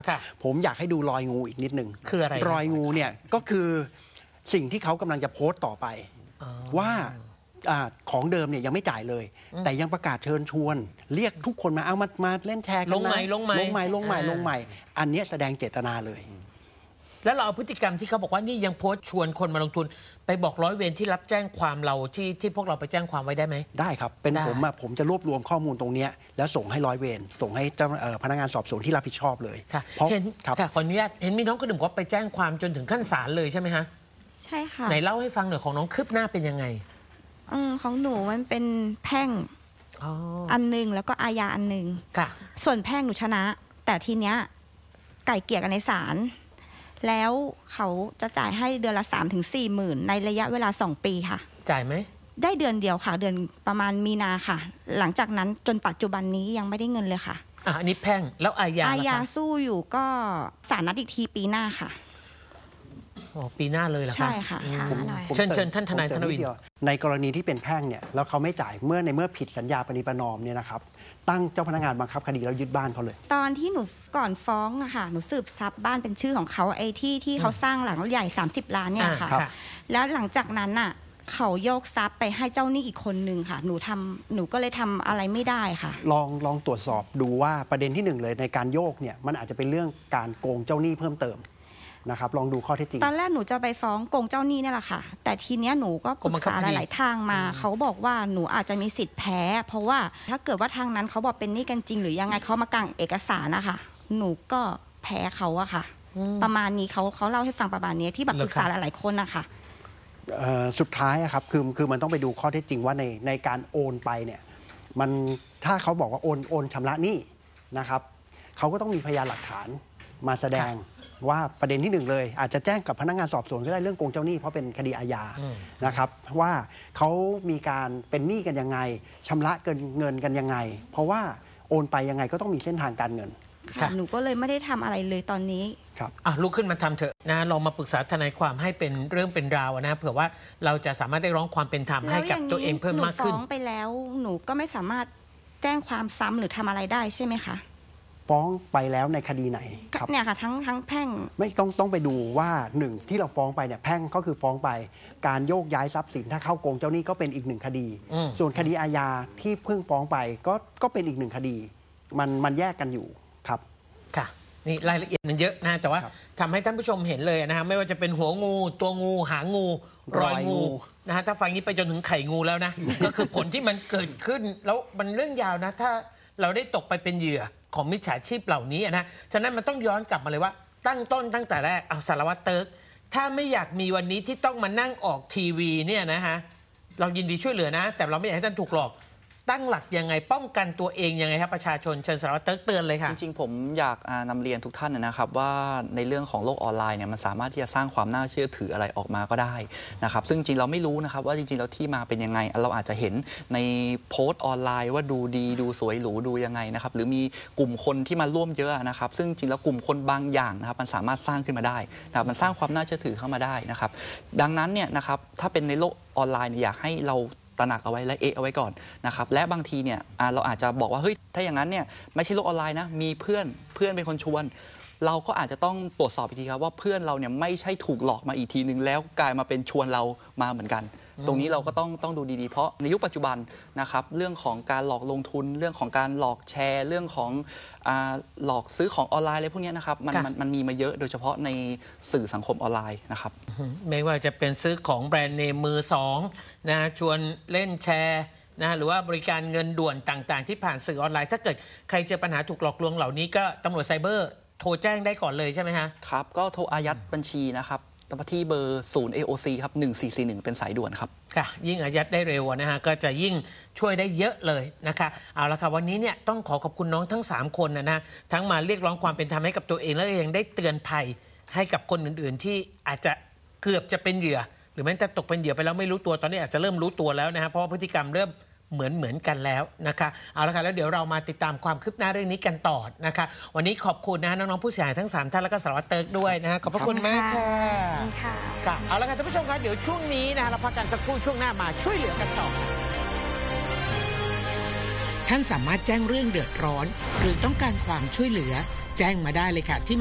ผมอยากให้ดูรอยงูอีกนิดนึงคืออะไรรอยงูเนี่ยก็คือสิ่งที่เขากำลังจะโพสต์ต่อไปว่าของเดิมเนี่ยยังไม่จ่ายเลยแต่ยังประกาศเชิญชวนเรียกทุกคนมาเอามาเล่นแชร์กันนะลงใหม่อันนี้แสดงเจตนาเลยแล้วเราเอาพฤติกรรมที่เขาบอกว่านี่ยังโพสต์ชวนคนมาลงทุนไปบอกร้อยเวรที่รับแจ้งความเราที่พวกเราไปแจ้งความไว้ได้ไหมได้ครับเป็นผมจะรวบรวมข้อมูลตรงนี้แล้วส่งให้ร้อยเวรส่งให้เจ้าพนักงานสอบสวนที่รับผิดชอบเลยเห็นค่ะขออนุญาตเห็นมีน้องคนหนึ่งว่าไปแจ้งความจนถึงขั้นศาลเลยใช่ไหมฮะใช่ค่ะไหนเล่าให้ฟังหน่อยของน้องคืบหน้าเป็นยังไงของหนูมันเป็นแพ่งอันนึงแล้วก็อาญาอันนึงส่วนแพ่งหนูชนะแต่ทีเนี้ยไก่เกลี่ยกันในศาลแล้วเขาจะจ่ายให้เดือนละ 3-4 หมื่นในระยะเวลา2 ปีค่ะจ่ายไหมได้เดือนเดียวค่ะเดือนประมาณมีนาค่ะหลังจากนั้นจนปัจจุบันนี้ยังไม่ได้เงินเลยค่ะอันนี้แพ่งแล้วอาญาสู้อยู่ก็ศาลนัดอีกทีปีหน้าค่ะปีหน้าเลยเหรอคะใช่ค่ะเชิญท่านทนายธนวินในกรณีที่เป็นแพ่งเนี่ยแล้วเขาไม่จ่ายเมื่อผิดสัญญาปณิประนอมเนี่ยนะครับตั้งเจ้าพนักงานบังคับคดีแล้วยึดบ้านเขาเลยตอนที่หนูก่อนฟ้องอะค่ะหนูสืบทรัพย์บ้านเป็นชื่อของเขาไอ้ที่เขาสร้างหลังใหญ่30 ล้านเนี่ยค่ะแล้วหลังจากนั้นอะเขาโยกทรัพย์ไปให้เจ้าหนี้อีกคนนึงค่ะหนูก็เลยทำอะไรไม่ได้ค่ะลองตรวจสอบดูว่าประเด็นที่1เลยในการโยกเนี่ยมันอาจจะเป็นเรื่องการโกงเจ้าหนี้เพิ่มเติมนะครับลองดูข้อเท็จจริงตอนแรกหนูจะไปฟ้องโกงเจ้าหนี้นี่แหละค่ะแต่ทีเนี้ยหนูก็ปรึกษาหลายๆทางมาเขาบอกว่าหนูอาจจะมีสิทธิ์แพ้เพราะว่าถ้าเกิดว่าทางนั้นเขาบอกเป็นหนี้กันจริงหรือยังไงเขามากางเอกสารนะคะหนูก็แพ้เขาอะค่ะประมาณนี้เขาเล่าให้ฟังประมาณนี้ที่แบบปรึกษาหลายๆคนนะคะสุดท้ายอะครับคือมันต้องไปดูข้อเท็จจริงว่าในการโอนไปเนี่ยมันถ้าเขาบอกว่าโอนชำระหนี้นะครับเขาก็ต้องมีพยานหลักฐานมาแสดงว่าประเด็นที่1เลยอาจจะแจ้งกับพนักงานสอบสวนก็ได้เรื่องโกงเจ้าหนี้เพราะเป็นคดีอาญานะครับว่าเขามีการเป็นหนี้กันยังไงชำระเงินกันยังไงเพราะว่าโอนไปยังไงก็ต้องมีเส้นทางการเงินหนูก็เลยไม่ได้ทำอะไรเลยตอนนี้ครับลุกขึ้นมาทำเถอะนะลองมาปรึกษาทนายความให้เป็นเรื่องเป็นราวนะเผื่อว่าเราจะสามารถได้ร้องความเป็นธรรมให้กับตัวเองเพิ่มมากขึ้นหนูฟ้องไปแล้วหนูก็ไม่สามารถแจ้งความซ้ำหรือทำอะไรได้ใช่ไหมคะฟ้องไปแล้วในคดีไหนครับเนี่ยค่ะทั้งแพ่งไม่ต้องไปดูว่า1ที่เราฟ้องไปเนี่ยแพ่งก็คือฟ้องไปการโยกย้ายทรัพย์สินถ้าเข้าโกงเจ้าหนี้ก็เป็นอีก1คดีส่วนคดีอาญาที่เพิ่งฟ้องไปก็เป็นอีก1คดีมันแยกกันอยู่ครับค่ะนี่รายละเอียดมันเยอะนะแต่ว่าทำให้ท่านผู้ชมเห็นเลยนะฮะไม่ว่าจะเป็นหัวงูตัวงูหางงูรอยงูนะฮะถ้าฟังนี้ไปจนถึงไข่งูแล้วนะ ก็คือผลที่มันเกิดขึ้นแล้วมันเรื่องยาวนะถ้าเราได้ตกไปเป็นเหยื่อของมิจฉาชีพเหล่านี้นะฉะนั้นมันต้องย้อนกลับมาเลยว่าตั้งแต่แรกเอาสารวัตรเติ๊กถ้าไม่อยากมีวันนี้ที่ต้องมานั่งออกทีวีเนี่ยนะฮะเรายินดีช่วยเหลือนะแต่เราไม่อยากให้ท่านถูกหลอกตั้งหลักยังไงป้องกันตัวเองยังไงครับประชาชนเชิญสารวัตรเติ๊กเตือนเลยค่ะจริงๆผมอยากนำเรียนทุกท่านนะครับว่าในเรื่องของโลกออนไลน์เนี่ยมันสามารถที่จะสร้างความน่าเชื่อถืออะไรออกมาก็ได้นะครับซึ่งจริงเราไม่รู้นะครับว่าจริงๆแล้วที่มาเป็นยังไงเราอาจจะเห็นในโพสต์ออนไลน์ว่าดูดีดูสวยหรูดูยังไงนะครับหรือมีกลุ่มคนที่มาร่วมเยอะนะครับซึ่งจริงแล้วกลุ่มคนบางอย่างนะครับมันสามารถสร้างขึ้นมาได้นะครับมันสร้างความน่าเชื่อถือเข้ามาได้นะครับดังนั้นเนี่ยนะครับถ้าเป็นในโลกออนไลน์อยากให้เราตระหนักเอาไว้และเอาไว้ก่อนนะครับและบางทีเนี่ยเราอาจจะบอกว่าเฮ้ยถ้าอย่างนั้นเนี่ยไม่ใช่โลกออนไลน์นะมีเพื่อนเป็นคนชวนเราก็อาจจะต้องตรวจสอบอีกทีครับว่าเพื่อนเราเนี่ยไม่ใช่ถูกหลอกมาอีกทีนึงแล้วกลายมาเป็นชวนเรามาเหมือนกันตรงนี้เราก็ต้องดูดีๆเพราะในยุคปัจจุบันนะครับเรื่องของการหลอกลงทุนเรื่องของการหลอกแชร์เรื่องของหลอกซื้อของออนไลน์อะไรพวกนี้นะครับมันมีมาเยอะโดยเฉพาะในสื่อสังคมออนไลน์นะครับไม่ว่าจะเป็นซื้อของแบรนด์เนมมือสองนะชวนเล่นแชร์นะหรือว่าบริการเงินด่วนต่างๆที่ผ่านสื่อออนไลน์ถ้าเกิดใครเจอปัญหาถูกหลอกลวงเหล่านี้ก็ตำรวจไซเบอร์โทรแจ้งได้ก่อนเลยใช่ไหมฮะครับก็โทรอายัดบัญชีนะครับที่เบอร์0 AOC ครับ1441เป็นสายด่วนครับค่ะยิ่งอายัดได้เร็วนะฮะก็จะยิ่งช่วยได้เยอะเลยนะคะเอาละค่ะวันนี้เนี่ยต้องขอบคุณน้องทั้ง3คนนะทั้งมาเรียกร้องความเป็นธรรมให้กับตัวเองแล้วยังได้เตือนภัยให้กับคนอื่นๆที่อาจจะเกือบจะเป็นเหยื่อหรือแม้แต่ตกเป็นเหยื่อไปแล้วไม่รู้ตัวตอนนี้อาจจะเริ่มรู้ตัวแล้วนะฮะเพราะว่าพฤติกรรมเริ่มเหมือนกันแล้วนะคะเอาละค่ะแล้วเดี๋ยวเรามาติดตามความคืบหน้าเรื่องนี้กันต่อนะคะวันนี้ขอบคุณนะน้องๆผู้เสียหายทั้ง3ท่านแล้วก็สารวัตรเติ๊กด้วยนะขอบพระคุณมากค่ะค่ะเอาละค่ะท่านผู้ชมครับเดี๋ยวช่วงนี้นะเราพักกันสักครู่ช่วงหน้ามาช่วยเหลือกันต่อท่านสามารถแจ้งเรื่องเดือดร้อนหรือต้องการความช่วยเหลือแจ้งมาได้เลยค่ะที่